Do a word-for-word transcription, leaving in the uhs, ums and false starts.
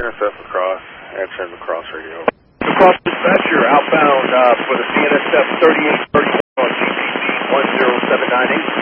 Intercept across, answering the cross radio. Across dispatcher, outbound uh, for the C N S F thirty-eight thirty-one on G P C one zero seven nine eight.